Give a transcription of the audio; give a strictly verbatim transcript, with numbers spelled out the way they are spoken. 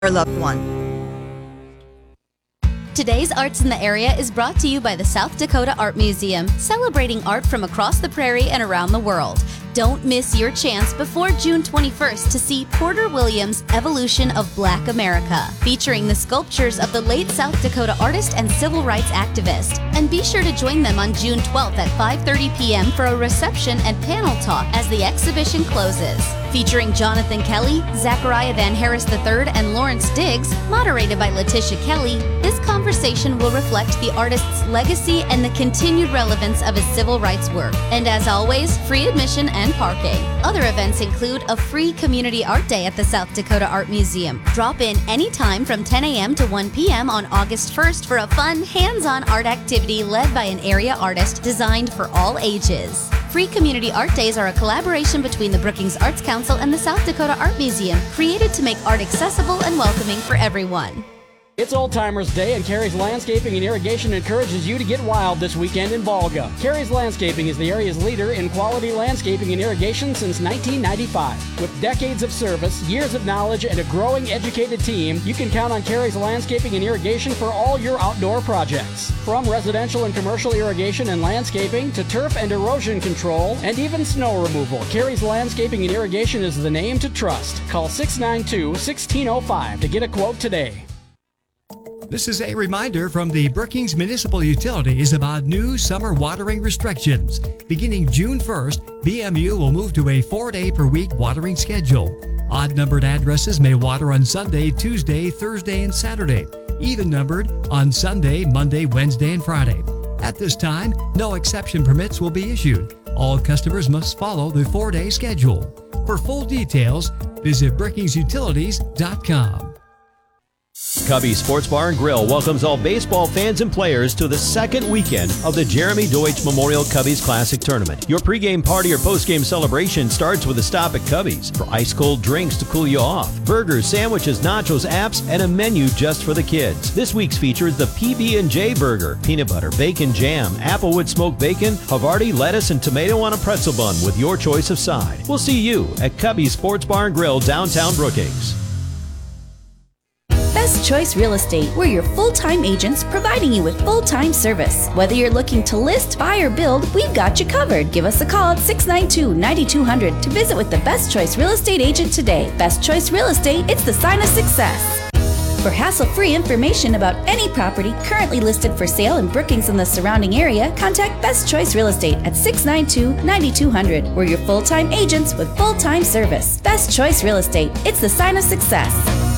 your loved one. Today's Arts in the Area is brought to you by the South Dakota Art Museum, celebrating art from across the prairie and around the world. Don't miss your chance before June twenty-first to see Porter Williams' Evolution of Black America, featuring the sculptures of the late South Dakota artist and civil rights activist. And be sure to join them on June twelfth at five thirty p.m. for a reception and panel talk as the exhibition closes. Featuring Jonathan Kelly, Zachariah Van Harris the third, and Lawrence Diggs, moderated by Letitia Kelly, this conversation will reflect the artist's legacy and the continued relevance of his civil rights work. And as always, free admission and parking. Other events include a free community art day at the South Dakota Art Museum. Drop in anytime from ten a.m. to one p.m. on August first for a fun, hands-on art activity led by an area artist designed for all ages. Free Community Art Days are a collaboration between the Brookings Arts Council and the South Dakota Art Museum, created to make art accessible and welcoming for everyone. It's Old Timers Day, and Carey's Landscaping and Irrigation encourages you to get wild this weekend in Volga. Carey's Landscaping is the area's leader in quality landscaping and irrigation since nineteen ninety-five. With decades of service, years of knowledge, and a growing educated team, you can count on Carey's Landscaping and Irrigation for all your outdoor projects. From residential and commercial irrigation and landscaping to turf and erosion control and even snow removal, Carey's Landscaping and Irrigation is the name to trust. Call six nine two, one six zero five to get a quote today. This is a reminder from the Brookings Municipal Utilities about new summer watering restrictions. Beginning June first, B M U will move to a four-day per week watering schedule. Odd-numbered addresses may water on Sunday, Tuesday, Thursday, and Saturday. Even-numbered on Sunday, Monday, Wednesday, and Friday. At this time, no exception permits will be issued. All customers must follow the four-day schedule. For full details, visit brookings utilities dot com. Cubby Sports Bar and Grill welcomes all baseball fans and players to the second weekend of the Jeremy Deutsch Memorial Cubbies Classic Tournament. Your pregame party or postgame celebration starts with a stop at Cubbies for ice-cold drinks to cool you off, burgers, sandwiches, nachos, apps, and a menu just for the kids. This week's feature is the P B and J Burger, peanut butter, bacon, jam, applewood smoked bacon, Havarti, lettuce, and tomato on a pretzel bun with your choice of side. We'll see you at Cubby Sports Bar and Grill, downtown Brookings. Best Choice Real Estate. We're your full-time agents providing you with full-time service. Whether you're looking to list, buy, or build, we've got you covered. Give us a call at six nine two, nine two zero zero to visit with the Best Choice Real Estate agent today. Best Choice Real Estate, it's the sign of success. For hassle-free information about any property currently listed for sale in Brookings and the surrounding area, contact Best Choice Real Estate at six nine two, nine two zero zero. We're your full-time agents with full-time service. Best Choice Real Estate, it's the sign of success.